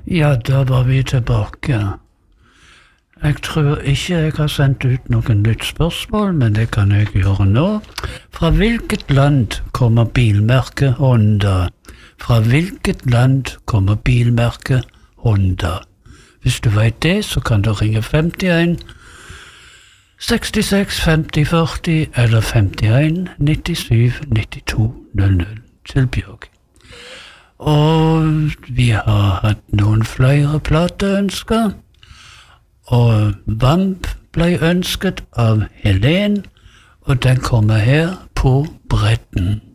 Ja, da var vi tilbake. Jeg tror ikke jeg har sendt ut noen nytt spørsmål, men det kan jeg gjøre nå. Fra hvilket land kommer bilmerket Honda? Fra hvilket land kommer bilmerket Honda? Hvis du vet det, så kan du ringe 51 66 50 40 eller 51 97 92 00 til Bjørg. Og vi har hatt noen flere plateønsker, og Vamp ble ønsket av Helen, og den kommer her på bretten.